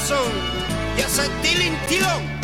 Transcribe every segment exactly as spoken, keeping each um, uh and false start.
corazón y hace tilintilón.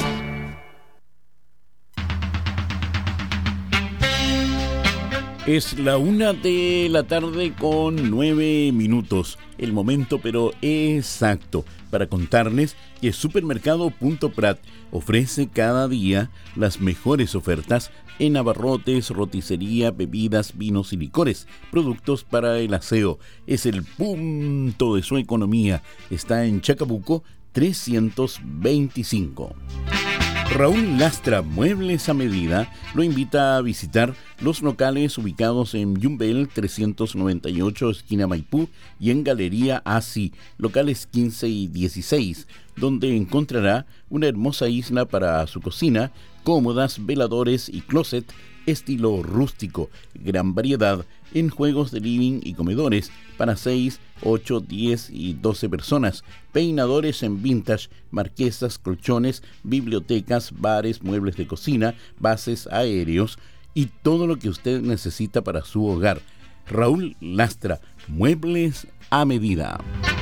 Es la una de la tarde con nueve minutos, el momento pero exacto para contarles que Supermercado Punto Prat ofrece cada día las mejores ofertas en abarrotes, roticería, bebidas, vinos y licores, productos para el aseo. Es el punto de su economía. Está en Chacabuco trescientos veinticinco. Raúl Lastra Muebles a Medida lo invita a visitar los locales ubicados en Yumbel trescientos noventa y ocho, esquina Maipú, y en Galería Asi, locales quince y dieciséis, donde encontrará una hermosa isla para su cocina, cómodas, veladores y closet estilo rústico, gran variedad en juegos de living y comedores para seis, ocho, diez y doce personas, peinadores en vintage, marquesas, colchones, bibliotecas, bares, muebles de cocina, bases aéreos y todo lo que usted necesita para su hogar. Raúl Lastra, Muebles a Medida.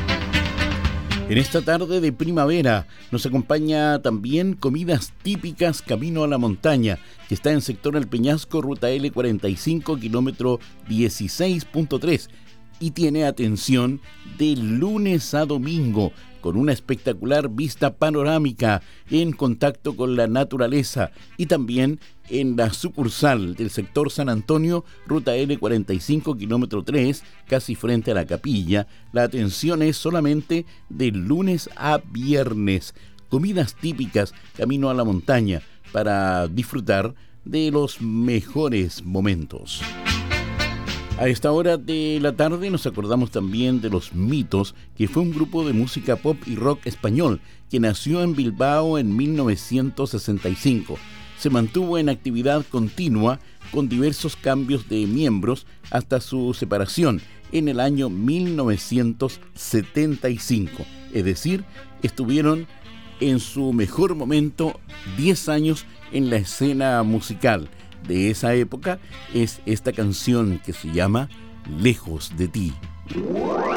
En esta tarde de primavera nos acompaña también Comidas Típicas Camino a la Montaña, que está en sector El Peñasco, ruta L cuarenta y cinco, kilómetro dieciséis punto tres, y tiene atención de lunes a domingo, con una espectacular vista panorámica en contacto con la naturaleza, y también en la sucursal del sector San Antonio, ruta L cuarenta y cinco, kilómetro tres, casi frente a la capilla. La atención es solamente de lunes a viernes. Comidas típicas Camino a la Montaña para disfrutar de los mejores momentos. A esta hora de la tarde nos acordamos también de Los Mitos, que fue un grupo de música pop y rock español que nació en Bilbao en mil novecientos sesenta y cinco. Se mantuvo en actividad continua con diversos cambios de miembros hasta su separación en el año mil novecientos setenta y cinco. Es decir, estuvieron en su mejor momento diez años en la escena musical. De esa época es esta canción que se llama Lejos de ti.